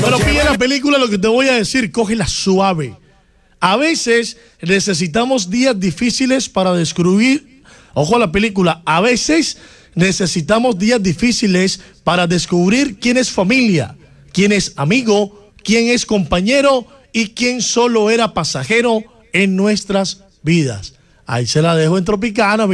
Pero pilla la película, lo que te voy a decir, cógela suave. A veces necesitamos días difíciles para descubrir, ojo a la película, a veces necesitamos días difíciles para descubrir quién es familia, quién es amigo, quién es compañero y quién solo era pasajero en nuestras vidas. Ahí se la dejo en Tropicana.